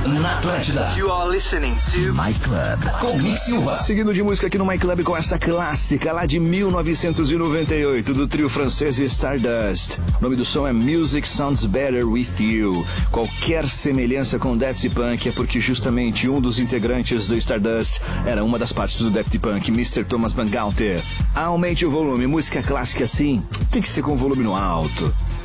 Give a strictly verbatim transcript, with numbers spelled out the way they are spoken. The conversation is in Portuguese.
na Atlântida. You are listening to My Club com Mick Silva. Seguindo de música aqui no My Club com essa clássica lá de mil novecentos e noventa e oito do trio francês Stardust. O nome do som é Music Sounds Better With You. Qualquer semelhança com Daft Punk é porque justamente um dos integrantes do Stardust era uma das partes do Daft Punk, mister Thomas Bangalter. Aumente o volume, música clássica assim tem que ser com volume no alto.